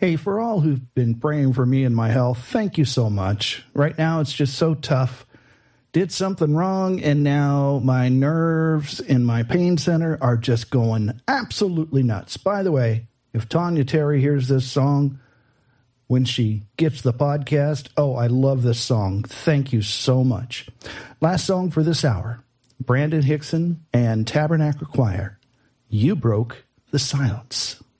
Hey, for all who've been praying for me and my health, thank you so much. Right now, it's just so tough. Did something wrong, and now my nerves in my pain center are just going absolutely nuts. By the way, if Tanya Terry hears this song when she gets the podcast, oh, I love this song. Thank you so much. Last song for this hour, Brandon Hickson and Tabernacle Choir, You Broke the Silence.